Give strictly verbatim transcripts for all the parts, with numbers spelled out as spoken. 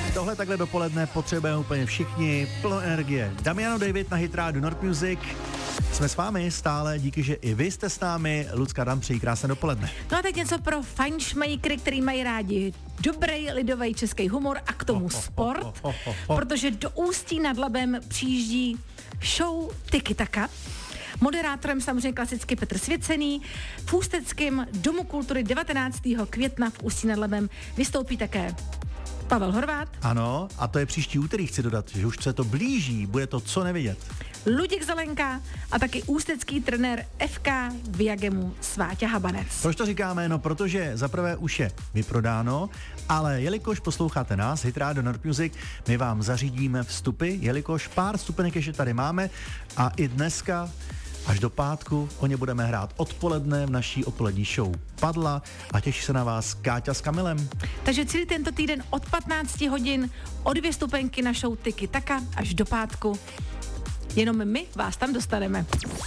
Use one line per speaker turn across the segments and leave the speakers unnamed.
Tohle takhle dopoledne potřebujeme úplně všichni, plno energie. Damiano David na Hit Radio North Music. Jsme s vámi stále, díky, že i vy jste s námi. Lucka, dám přeji krásné dopoledne.
No a teď něco pro fajnšmejkry, který mají rádi dobrý lidový český humor a k tomu oh, oh, sport, oh, oh, oh, oh. protože do Ústí nad Labem přijíždí show Tiki Taka. Moderátorem samozřejmě klasicky Petr Svěcený. V Ústeckém domu kultury devatenáctého května v Ústí nad Labem vystoupí také Pavel Horváth.
Ano, a to je příští úterý, chci dodat, že už se to blíží, bude to co nevidět.
Luděk Zelenka a taky ústecký trenér F K Viagemu Sváťa Habanec.
Proč to říkáme? No, protože zaprvé už je vyprodáno, ale jelikož posloucháte nás, Hit Radio North Music, my vám zařídíme vstupy, jelikož pár vstupenek ještě tady máme a i dneska až do pátku o ně budeme hrát odpoledne v naší odpolední show Padla a těší se na vás Káťa s Kamilem.
Takže celý tento týden od patnácti hodin o dvě stupenky na show Tiki Taka až do pátku. Jenom my vás tam dostaneme.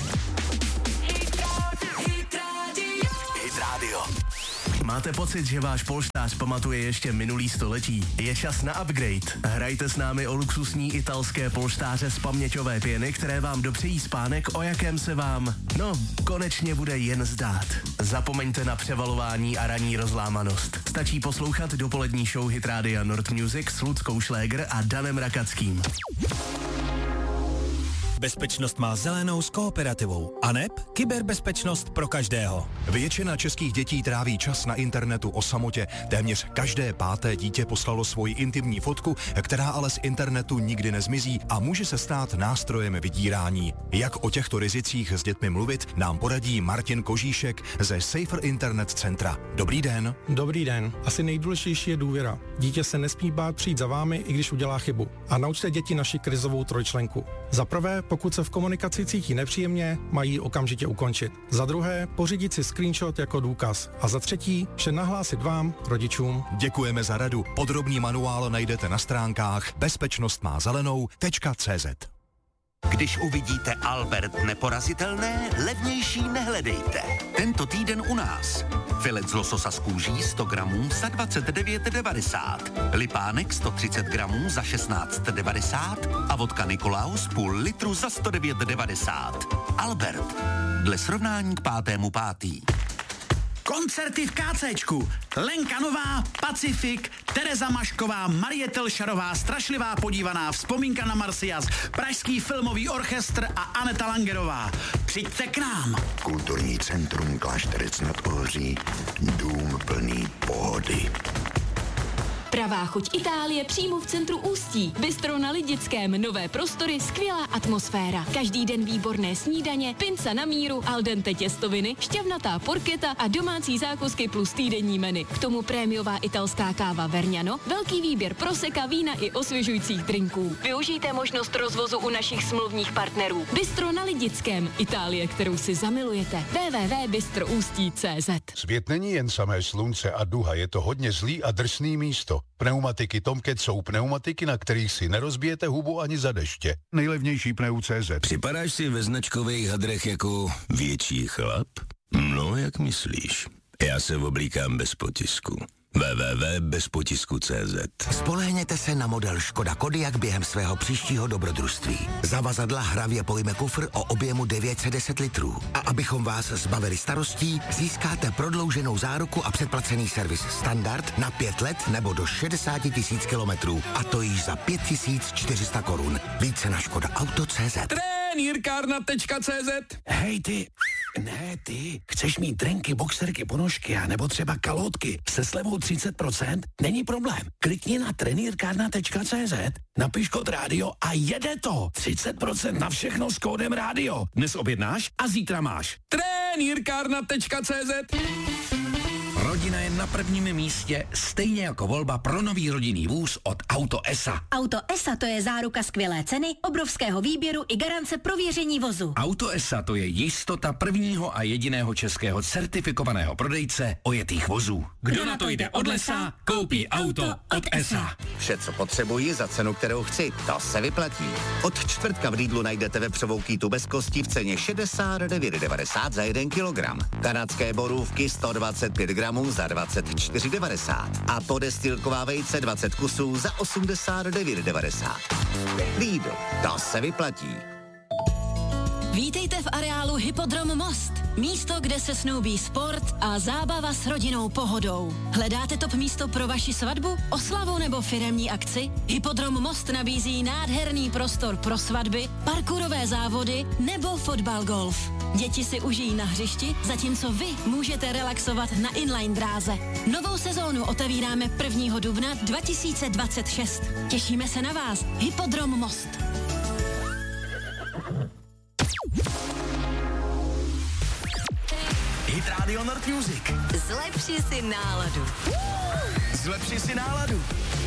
Hit Radio. Máte pocit, že váš polštář pamatuje ještě minulý století? Je čas na upgrade. Hrajte s námi o luxusní italské polštáře z paměťové pěny, které vám dopřejí spánek, o jakém se vám, no, konečně bude jen zdát. Zapomeňte na převalování a ranní rozlámanost. Stačí poslouchat dopolední show Hit Radio North Music s Luckou Šléger a Danem Rakackým.
Bezpečnost má zelenou s Kooperativou. A neb kyberbezpečnost pro každého.
Většina českých dětí tráví čas na internetu o samotě. Téměř každé páté dítě poslalo svoji intimní fotku, která ale z internetu nikdy nezmizí a může se stát nástrojem vydírání. Jak o těchto rizicích s dětmi mluvit, nám poradí Martin Kožíšek ze Safer Internet Centra. Dobrý den.
Dobrý den. Asi nejdůležitější je důvěra. Dítě se nesmí bát přijít za vámi, i když udělá chybu. A naučte děti naši krizovou trojčlenku. Za prvé, pokud se v komunikaci cítí nepříjemně, mají okamžitě ukončit. Za druhé, pořídit si screenshot jako důkaz. A za třetí, vše nahlásit vám, rodičům.
Děkujeme za radu. Podrobný manuál najdete na stránkách bezpečnostmázelenou tečka cé zet.
Když uvidíte Albert neporazitelné, levnější nehledejte. Tento týden u nás. Filet z lososa z kůží sto gramů za dvacet devět devadesát. Lipánek sto třicet gramů za šestnáct devadesát a vodka Nikolaus půl litru za sto devět devadesát. Albert. Dle srovnání k pátému pátý.
Koncerty v KCčku. Lenka Nová, Pacifik, Tereza Mašková, Marie Telšarová, Strašlivá podívaná, Vzpomínka na Marsyas, Pražský filmový orchestr a Aneta Langerová. Přijďte k nám.
Kulturní centrum Klášterec nad Ohří, dům plný pohody.
Pravá chuť Itálie přímo v centru Ústí. Bistro na Lidickém, nové prostory, skvělá atmosféra. Každý den výborné snídaně, pinca na míru, al dente těstoviny, šťavnatá porketa a domácí zákusky plus týdenní menu. K tomu prémiová italská káva Vergnano, velký výběr proseka, vína i osvěžujících drinků. Využijte možnost rozvozu u našich smluvních partnerů. Bistro na Lidickém, Itálie, kterou si zamilujete. w w w tečka bistro ústí tečka cé zet.
Svět není jen samé slunce a duha, je to hodně zlý a drsný místo. Pneumatiky Tomcat jsou pneumatiky, na kterých si nerozbijete hubu ani za deště. Nejlevnější pneu tečka cé zet.
Připadáš si ve značkových hadrech jako větší chlap? No, jak myslíš? Já se oblíkám bez potisku. w w w tečka bez potisku tečka cé zet.
Spolehněte se na model Škoda Kodiaq během svého příštího dobrodružství. Zavazadla hravě pojme kufr o objemu devět set deset litrů. A abychom vás zbavili starostí, získáte prodlouženou záruku a předplacený servis standard na pět let nebo do šedesát tisíc kilometrů. A to již za pět tisíc čtyři sta korun. Více na škoda auto tečka cé zet.
Trenýrkárna tečka cé zet. Hej ty, ne ty, chceš mít trenky, boxerky, ponožky a nebo třeba kalhotky se slevou třicet procent? Není problém. Klikni na trenýrkárna tečka cé zet, napiš kód rádio a jede to. třicet procent na všechno s kódem rádio. Dnes objednáš a zítra máš. trenýrkárna tečka cé zet. Rodina je na prvním místě, stejně jako volba pro nový rodinný vůz od Auto es á.
Auto es á to je záruka skvělé ceny, obrovského výběru i garance prověření vozu.
Auto es á to je jistota prvního a jediného českého certifikovaného prodejce ojetých vozů. Kdo, Kdo na to jde od lesa, koupí auto od es á.
Vše, co potřebuji za cenu, kterou chci, to se vyplatí. Od čtvrtka v Lidlu najdete vepřovou kýtu bez kostí v ceně šedesát devět devadesát za jeden kilogram. Kanadské borůvky sto dvacet pět gramů
za dvacet čtyři devadesát a podestýlková vejce dvacet kusů za osmdesát devět devadesát. Lidl, to se vyplatí.
Vítejte v areálu Hypodrom Most. Místo, kde se snoubí sport a zábava s rodinnou pohodou. Hledáte top místo pro vaši svatbu, oslavu nebo firemní akci? Hypodrom Most nabízí nádherný prostor pro svatby, parkourové závody nebo fotbal golf. Děti si užijí na hřišti, zatímco vy můžete relaxovat na inline dráze. Novou sezónu otevíráme prvního dubna dva tisíce dvacet šest. Těšíme se na vás. Hypodrom Most.
Hit Radio Nord Music.
Zlepši si náladu.
Zlepši si náladu.